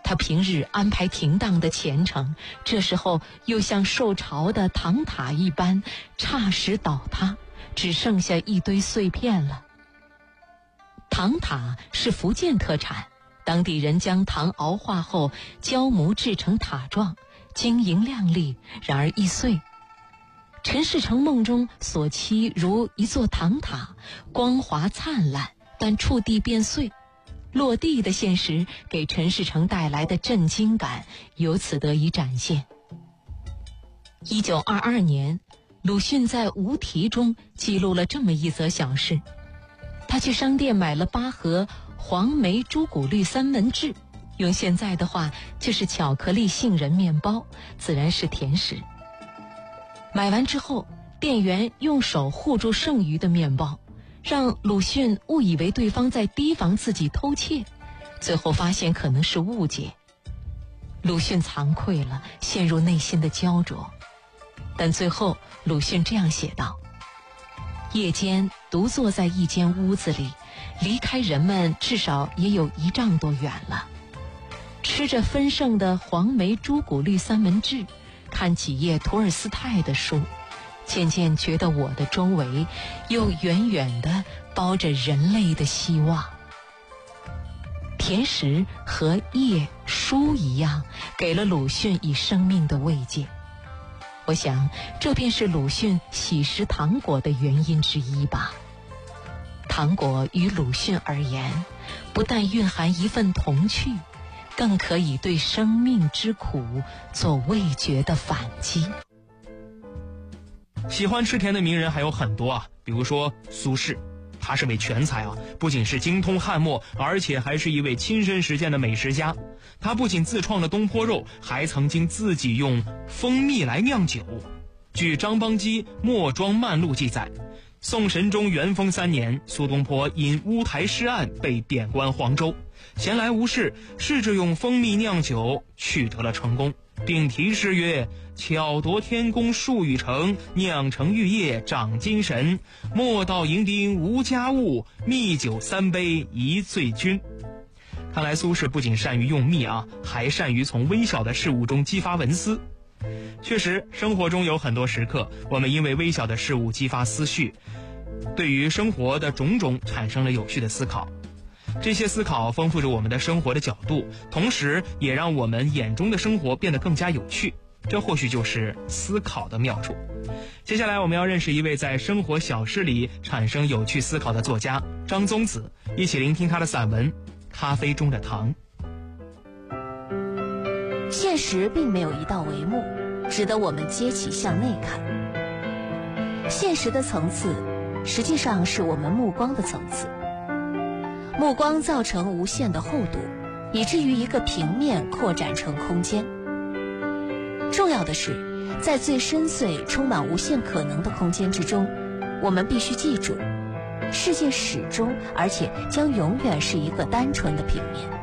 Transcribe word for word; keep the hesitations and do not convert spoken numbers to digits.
他平日安排停当的前程，这时候又像受潮的唐塔一般霎时倒塌，只剩下一堆碎片了。唐塔是福建特产，当地人将糖熬化后胶模制成塔状，晶莹亮丽，然而易碎。陈世成梦中所期如一座糖塔，光滑灿烂，但触地便碎。落地的现实给陈世成带来的震惊感由此得以展现。一九二二年，鲁迅在《无题》中记录了这么一则小事：他去商店买了八盒黄梅朱古力三文治，用现在的话就是巧克力杏仁面包，自然是甜食。买完之后，店员用手护住剩余的面包，让鲁迅误以为对方在提防自己偷窃，最后发现可能是误解。鲁迅惭愧了，陷入内心的焦灼。但最后鲁迅这样写道：夜间独坐在一间屋子里，离开人们至少也有一丈多远了，吃着分剩的黄梅朱古力三文治，看几页托尔斯泰的书，渐渐觉得我的周围又远远地包着人类的希望。甜食和夜书一样，给了鲁迅以生命的慰藉。我想这便是鲁迅喜食糖果的原因之一吧。糖果于鲁迅而言，不但蕴含一份童趣，更可以对生命之苦做味觉的反击。 喜欢吃甜的名人还有很多啊，比如说苏轼，他是位全才啊，不仅是精通汉墨，而且还是一位亲身实践的美食家。他不仅自创了东坡肉，还曾经自己用蜂蜜来酿酒。据张邦基《墨庄漫录》记载，宋神宗元丰三年，苏东坡因乌台诗案被贬官黄州，闲来无事，试着用蜂蜜酿酒，取得了成功，并题诗曰：巧夺天工数语成，酿成玉液长精神，莫道银锭无家物，蜜酒三杯一醉君。看来苏轼不仅善于用蜜啊，还善于从微小的事物中激发文思。确实，生活中有很多时刻，我们因为微小的事物激发思绪，对于生活的种种产生了有序的思考。这些思考丰富着我们的生活的角度，同时也让我们眼中的生活变得更加有趣。这或许就是思考的妙处。接下来我们要认识一位在生活小事里产生有趣思考的作家张宗子，一起聆听他的散文《咖啡中的糖》。 现实并没有一道帷幕，值得我们揭起向内看。现实的层次，实际上是我们目光的层次。目光造成无限的厚度，以至于一个平面扩展成空间。重要的是，在最深邃、充满无限可能的空间之中，我们必须记住，世界始终而且将永远是一个单纯的平面。